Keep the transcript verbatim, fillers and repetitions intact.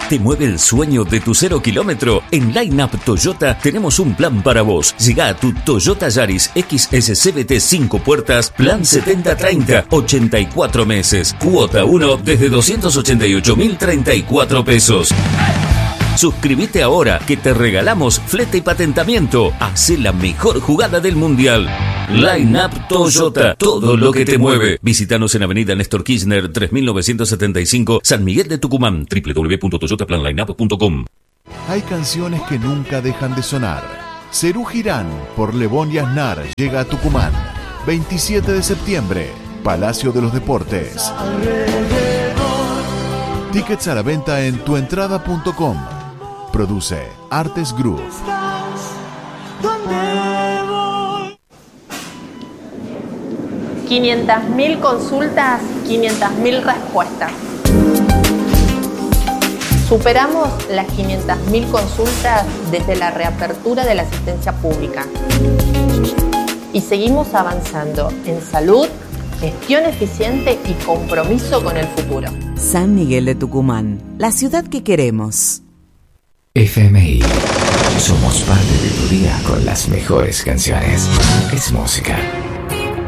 ¿Te mueve el sueño de tu cero kilómetro? En Line Up Toyota tenemos un plan para vos. Llega a tu Toyota Yaris X S C V T cinco puertas, plan setenta treinta, ochenta y cuatro meses. Cuota uno desde doscientos ochenta y ocho mil treinta y cuatro pesos. Suscríbete ahora que te regalamos flete y patentamiento. Hacé la mejor jugada del mundial. Line Up Toyota, todo lo que te mueve. Visítanos en Avenida Néstor Kirchner tres mil novecientos setenta y cinco, San Miguel de Tucumán. doble u doble u doble u punto toyota plan line up punto com. Hay canciones que nunca dejan de sonar. Serú Girán por Lebón y Aznar llega a Tucumán. veintisiete de septiembre, Palacio de los Deportes. Tickets a la venta en tuentrada punto com. Produce Artes Group. quinientas mil consultas, quinientas mil respuestas. Superamos las quinientas mil consultas desde la reapertura de la asistencia pública. Y seguimos avanzando en salud, gestión eficiente y compromiso con el futuro. San Miguel de Tucumán, la ciudad que queremos. F M I. Somos parte de tu día con las mejores canciones. Es música.